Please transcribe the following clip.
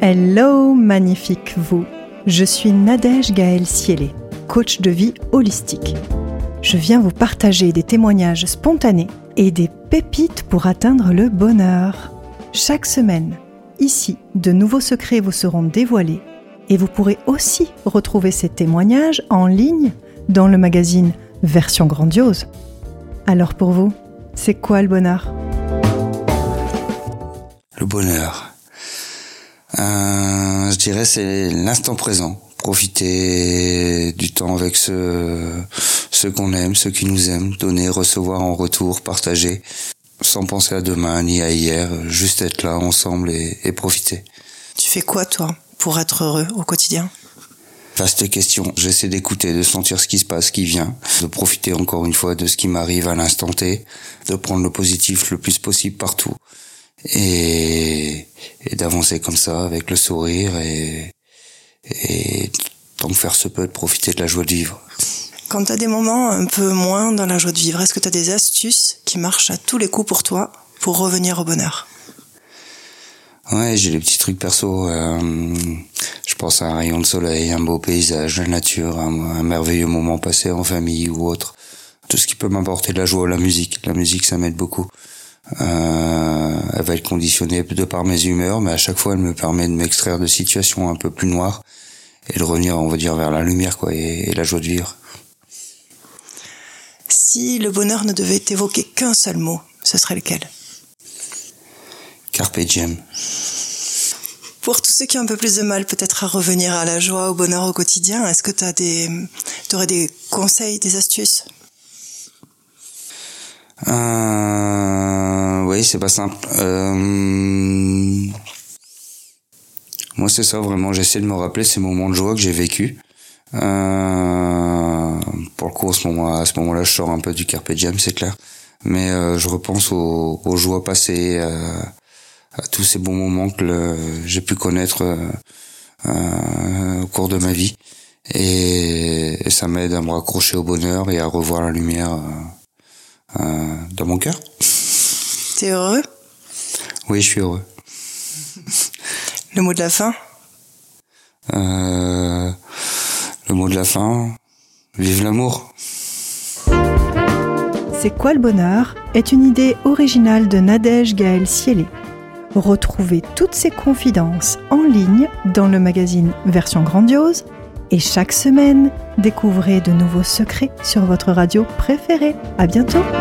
Hello, magnifique vous. Je suis Nadège Gaëlle Siélé, coach de vie holistique. Je viens vous partager des témoignages spontanés et des pépites pour atteindre le bonheur. Chaque semaine, ici, de nouveaux secrets vous seront dévoilés et vous pourrez aussi retrouver ces témoignages en ligne dans le magazine Version Grandiose. Alors pour vous, c'est quoi le bonheur ? Le bonheur, je dirais c'est l'instant présent. Profiter du temps avec ceux qu'on aime, ceux qui nous aiment, donner, recevoir en retour, partager, sans penser à demain ni à hier, juste être là ensemble et profiter. Tu fais quoi toi pour être heureux au quotidien ? Vaste question. J'essaie d'écouter, de sentir ce qui se passe, ce qui vient, de profiter encore une fois de ce qui m'arrive à l'instant T, de prendre le positif le plus possible partout et d'avancer comme ça avec le sourire et tant que faire se peut de profiter de la joie de vivre. Quand tu as des moments un peu moins dans la joie de vivre, est-ce que tu as des astuces qui marchent à tous les coups pour toi pour revenir au bonheur ? Ouais, j'ai des petits trucs perso. Je pense à un rayon de soleil, un beau paysage, la nature, un merveilleux moment passé en famille ou autre. Tout ce qui peut m'apporter de la joie, la musique. La musique, ça m'aide beaucoup. Elle va être conditionnée de par mes humeurs, mais à chaque fois, elle me permet de m'extraire de situations un peu plus noires et de revenir, on va dire, vers la lumière, quoi, et la joie de vivre. Si le bonheur ne devait évoquer qu'un seul mot, ce serait lequel ? Carpe diem. Pour tous ceux qui ont un peu plus de mal peut-être à revenir à la joie, au bonheur au quotidien, est-ce que tu aurais des conseils, des astuces ? Oui, c'est pas simple. Moi, c'est ça, vraiment. J'essaie de me rappeler ces moments de joie que j'ai vécu. Pour le coup, à ce moment-là, je sors un peu du carpe diem, c'est clair. Mais je repense aux joies passées, à tous ces bons moments que j'ai pu connaître au cours de ma vie. Et ça m'aide à me raccrocher au bonheur et à revoir la lumière dans mon cœur. T'es heureux ? Oui, je suis heureux. Le mot de la fin ? Le mot de la fin, vive l'amour. C'est quoi le bonheur est une idée originale de Nadège Gaëlle Siélé. Retrouvez toutes ses confidences en ligne dans le magazine Version Grandiose et chaque semaine, découvrez de nouveaux secrets sur votre radio préférée. À bientôt!